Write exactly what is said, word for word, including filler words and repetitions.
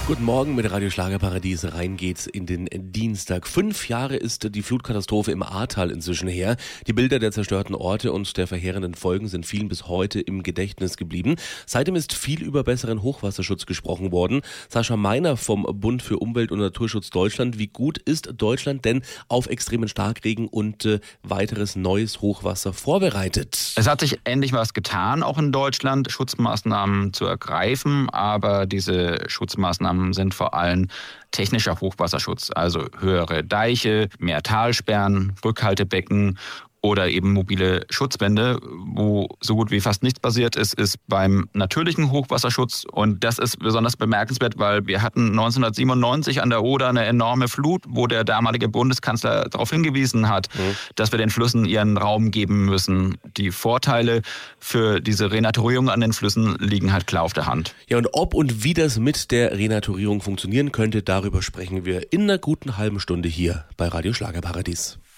Guten Morgen mit Radio Schlagerparadies. Rein geht's in den Dienstag. Fünf Jahre ist die Flutkatastrophe im Ahrtal inzwischen her. Die Bilder der zerstörten Orte und der verheerenden Folgen sind vielen bis heute im Gedächtnis geblieben. Seitdem ist viel über besseren Hochwasserschutz gesprochen worden. Sascha Meiner vom Bund für Umwelt und Naturschutz Deutschland. Wie gut ist Deutschland denn auf extremen Starkregen und äh, weiteres neues Hochwasser vorbereitet? Es hat sich endlich was getan, auch in Deutschland, Schutzmaßnahmen zu ergreifen. Aber diese Schutzmaßnahmen sind vor allem technischer Hochwasserschutz, also höhere Deiche, mehr Talsperren, Rückhaltebecken oder eben mobile Schutzwände. Wo so gut wie fast nichts passiert ist, ist beim natürlichen Hochwasserschutz. Und das ist besonders bemerkenswert, weil wir hatten neunzehnhundertsiebenundneunzig an der Oder eine enorme Flut, wo der damalige Bundeskanzler darauf hingewiesen hat, mhm. dass wir den Flüssen ihren Raum geben müssen. Die Vorteile für diese Renaturierung an den Flüssen liegen halt klar auf der Hand. Ja, und ob und wie das mit der Renaturierung funktionieren könnte, darüber sprechen wir in einer guten halben Stunde hier bei Radio Schlagerparadies.